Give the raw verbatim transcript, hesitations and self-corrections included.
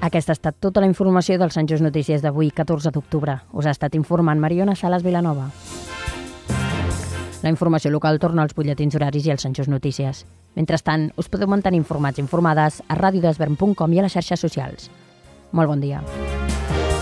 Aquesta ha estat tota la informació del Sant Just Notícies d'avui, catorze d'octubre. Us ha estat informant Mariona Salas Vilanova. La informació local torna als butlletins horaris i als Sant Just Notícies. Mentrestant, us podeu mantenir informats i informades a radiodesvern punt com i a les xarxes socials. Molt bon dia.